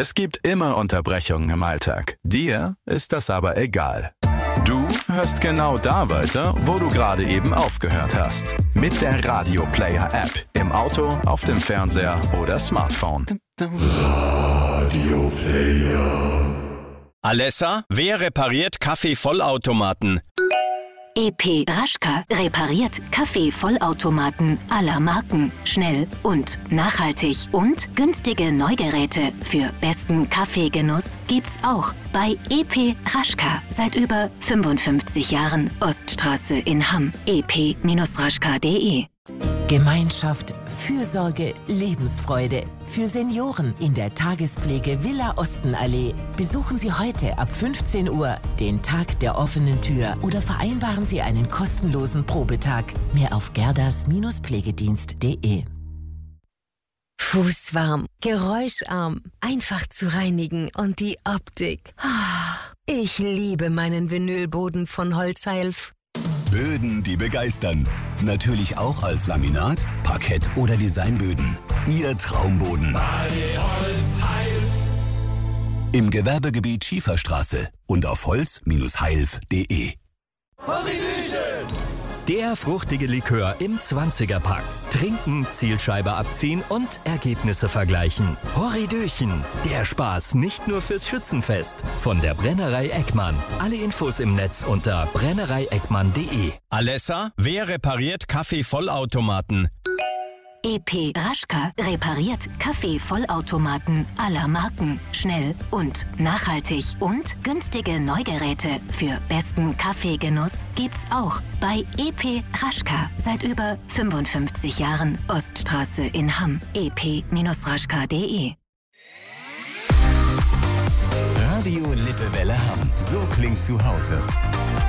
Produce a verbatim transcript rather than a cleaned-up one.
Es gibt immer Unterbrechungen im Alltag. Dir ist das aber egal. Du hörst genau da weiter, wo du gerade eben aufgehört hast. Mit der Radio Player App. Im Auto, auf dem Fernseher oder Smartphone. Radio Player. Alessa, wer repariert Kaffeevollautomaten? E P Raschka repariert Kaffeevollautomaten aller Marken. Schnell und nachhaltig. Und günstige Neugeräte für besten Kaffeegenuss gibt's auch bei E P Raschka. Seit über fünfundfünfzig Jahren. Oststraße in Hamm. e p raschka punkt de. Gemeinschaft, Fürsorge, Lebensfreude. Für Senioren in der Tagespflege Villa Ostenallee. Besuchen Sie heute ab fünfzehn Uhr den Tag der offenen Tür oder vereinbaren Sie einen kostenlosen Probetag. Mehr auf gerdas Pflegedienst punkt de. Fußwarm, geräuscharm, einfach zu reinigen und die Optik. Ich liebe meinen Vinylboden von Holzheilf. Böden, die begeistern. Natürlich auch als Laminat, Parkett oder Designböden. Ihr Traumboden. Im Gewerbegebiet Schieferstraße und auf holz Bindestrich heilf punkt de. Der fruchtige Likör im zwanziger-Pack. Trinken, Zielscheibe abziehen und Ergebnisse vergleichen. Horridöchen, der Spaß nicht nur fürs Schützenfest. Von der Brennerei Eckmann. Alle Infos im Netz unter brennerei eckmann punkt de. Alessa, wer repariert Kaffeevollautomaten? E P Raschka repariert Kaffeevollautomaten aller Marken. Schnell und nachhaltig. Und günstige Neugeräte für besten Kaffeegenuss gibt's auch bei E P Raschka. Seit über fünfundfünfzig Jahren. Oststraße in Hamm. e p raschka punkt de. Radio Lippewelle Hamm. So klingt zu Hause.